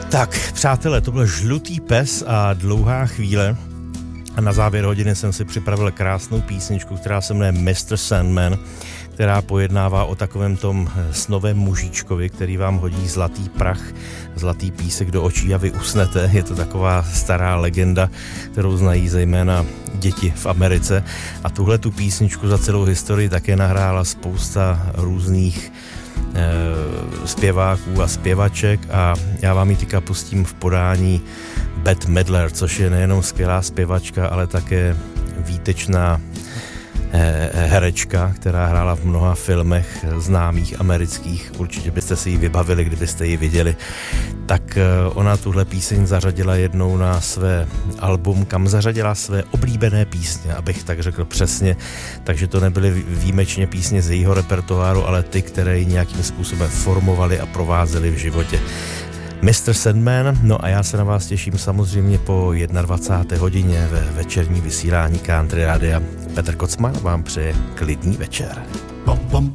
Tak, přátelé, to byl Žlutý pes a Dlouhá chvíle. A na závěr hodiny jsem si připravil krásnou písničku, která se jmenuje Mr. Sandman, která pojednává o takovém tom snovém mužíčkovi, který vám hodí zlatý prach, zlatý písek do očí a vy usnete. Je to taková stará legenda, kterou znají zejména děti v Americe. A tuhle tu písničku za celou historii také nahrála spousta různých zpěváků a zpěvaček a já vám ji teďka pustím v podání Bette Midler, což je nejenom skvělá zpěvačka, ale také výtečná herečka, která hrála v mnoha filmech známých amerických. Určitě byste si ji vybavili, kdybyste ji viděli. Tak ona tuhle píseň zařadila jednou na své album, kam zařadila své oblíbené písně, abych tak řekl přesně. Takže to nebyly výjimečně písně z jejího repertoáru, ale ty, které ji nějakým způsobem formovaly a provázely v životě. Mr. Sandman, no a já se na vás těším samozřejmě po 21. hodině ve večerní vysílání Country Rádia. Petr Kocman vám přeje klidný večer. Bum, bum.